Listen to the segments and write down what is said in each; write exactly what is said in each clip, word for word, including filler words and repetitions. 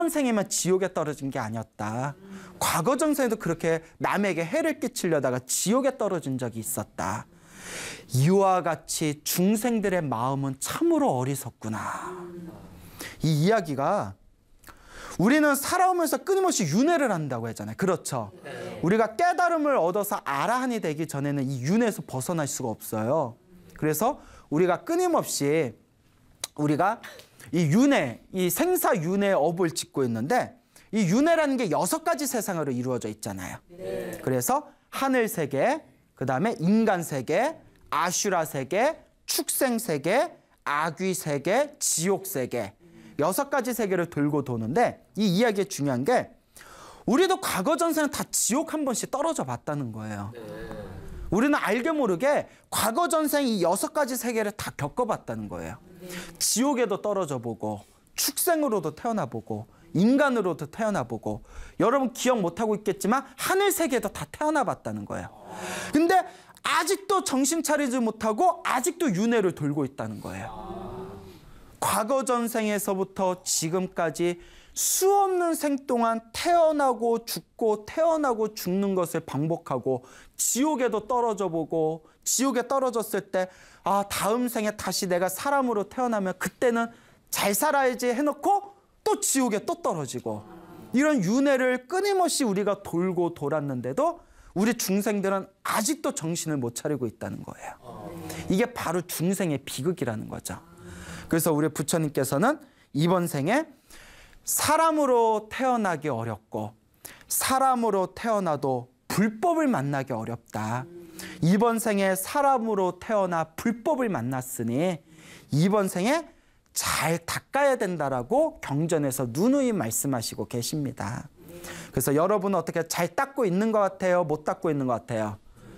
생에만 지옥에 떨어진 게 아니었다. 과거 전생에도 그렇게 남에게 해를 끼치려다가 지옥에 떨어진 적이 있었다. 이와 같이 중생들의 마음은 참으로 어리석구나. 이 이야기가 우리는 살아오면서 끊임없이 윤회를 한다고 했잖아요. 그렇죠? 우리가 깨달음을 얻어서 아라한이 되기 전에는 이 윤회에서 벗어날 수가 없어요. 그래서 우리가 끊임없이 우리가 이 윤회, 이 생사윤회의 업을 짓고 있는데 이 윤회라는 게 여섯 가지 세상으로 이루어져 있잖아요. 그래서 하늘 세계, 그 다음에 인간 세계, 아슈라 세계, 축생 세계, 아귀 세계, 지옥 세계, 여섯 가지 세계를 돌고 도는데 이 이야기의 중요한 게 우리도 과거 전생은 다 지옥 한 번씩 떨어져 봤다는 거예요. 우리는 알게 모르게 과거 전생 이 여섯 가지 세계를 다 겪어봤다는 거예요. 지옥에도 떨어져 보고 축생으로도 태어나 보고 인간으로도 태어나 보고 여러분 기억 못하고 있겠지만 하늘 세계도 다 태어나 봤다는 거예요. 근데 아직도 정신 차리지 못하고 아직도 윤회를 돌고 있다는 거예요. 과거 전생에서부터 지금까지 수없는 생 동안 태어나고 죽고 태어나고 죽는 것을 반복하고 지옥에도 떨어져 보고 지옥에 떨어졌을 때 아, 다음 생에 다시 내가 사람으로 태어나면 그때는 잘 살아야지 해놓고 또 지옥에 또 떨어지고 이런 윤회를 끊임없이 우리가 돌고 돌았는데도 우리 중생들은 아직도 정신을 못 차리고 있다는 거예요. 이게 바로 중생의 비극이라는 거죠. 그래서 우리 부처님께서는 이번 생에 사람으로 태어나기 어렵고 사람으로 태어나도 불법을 만나기 어렵다. 이번 생에 사람으로 태어나 불법을 만났으니 이번 생에 잘 닦아야 된다라고 경전에서 누누이 말씀하시고 계십니다. 그래서 여러분은 어떻게 잘 닦고 있는 것 같아요? 못 닦고 있는 것 같아요?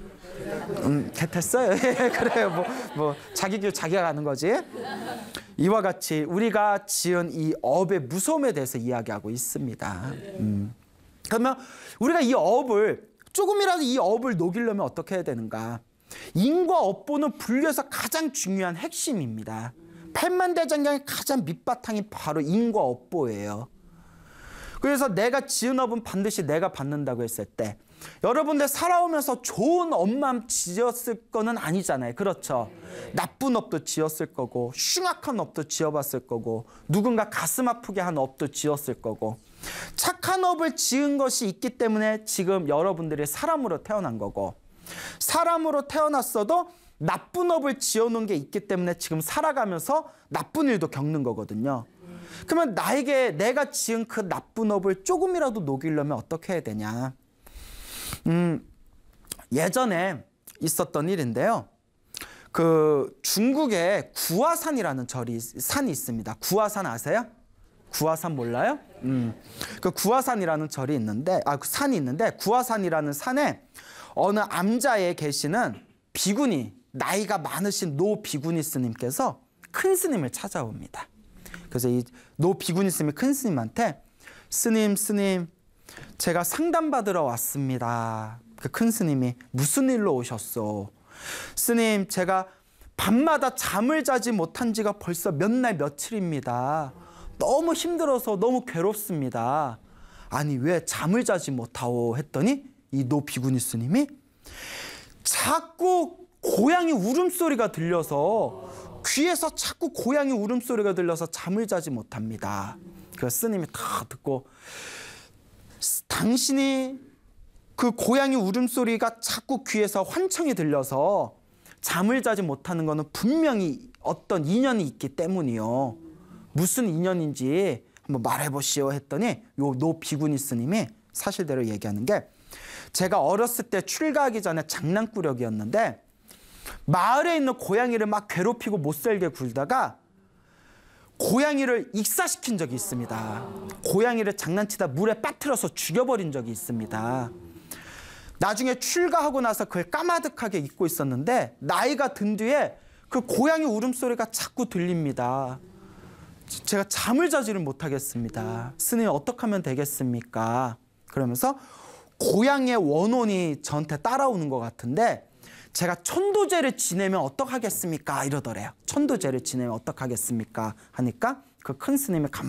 음, 됐어요. 그래요. 뭐, 뭐 자기 길 자기가 가는 거지. 이와 같이 우리가 지은 이 업의 무서움에 대해서 이야기하고 있습니다. 음. 그러면 우리가 이 업을 조금이라도 이 업을 녹이려면 어떻게 해야 되는가? 인과 업보는 불교에서 가장 중요한 핵심입니다. 팔만대장경의 가장 밑바탕이 바로 인과 업보예요. 그래서 내가 지은 업은 반드시 내가 받는다고 했을 때 여러분들 살아오면서 좋은 업만 지었을 거는 아니잖아요. 그렇죠? 나쁜 업도 지었을 거고 흉악한 업도 지어봤을 거고 누군가 가슴 아프게 한 업도 지었을 거고 착한 업을 지은 것이 있기 때문에 지금 여러분들이 사람으로 태어난 거고 사람으로 태어났어도 나쁜 업을 지어놓은 게 있기 때문에 지금 살아가면서 나쁜 일도 겪는 거거든요. 그러면 나에게 내가 지은 그 나쁜 업을 조금이라도 녹이려면 어떻게 해야 되냐? 음, 예전에 있었던 일인데요. 그 중국에 구화산이라는 절이 산이 있습니다. 구화산 아세요? 구화산 몰라요? 음, 그 구화산이라는 절이 있는데 아, 그 산이 있는데 구화산이라는 산에 어느 암자에 계시는 비구니 나이가 많으신 노 비구니 스님께서 큰 스님을 찾아옵니다. 그래서 이 노 비구니 스님이 큰 스님한테 스님 스님 제가 상담받으러 왔습니다. 그 큰 스님이 무슨 일로 오셨소? 스님 제가 밤마다 잠을 자지 못한 지가 벌써 몇 날 며칠입니다. 너무 힘들어서 너무 괴롭습니다. 아니 왜 잠을 자지 못하오? 했더니 이 노 비구니 스님이 자꾸 고양이 울음소리가 들려서 귀에서 자꾸 고양이 울음소리가 들려서 잠을 자지 못합니다. 그 스님이 다 듣고 당신이 그 고양이 울음소리가 자꾸 귀에서 환청이 들려서 잠을 자지 못하는 거는 분명히 어떤 인연이 있기 때문이요. 무슨 인연인지 한번 말해보시오 했더니 요 노 비구니 스님이 사실대로 얘기하는 게 제가 어렸을 때 출가하기 전에 장난꾸러기였는데 마을에 있는 고양이를 막 괴롭히고 못살게 굴다가 고양이를 익사시킨 적이 있습니다. 고양이를 장난치다 물에 빠뜨려서 죽여버린 적이 있습니다. 나중에 출가하고 나서 그걸 까마득하게 잊고 있었는데 나이가 든 뒤에 그 고양이 울음소리가 자꾸 들립니다. 제가 잠을 자지를 못하겠습니다. 스님 어떻게 하면 되겠습니까? 그러면서 고향의 원혼이 저한테 따라오는 것 같은데 제가 천도제를 지내면 어떡하겠습니까? 이러더래요. 천도제를 지내면 어떡하겠습니까? 하니까 그 큰 스님이 가만히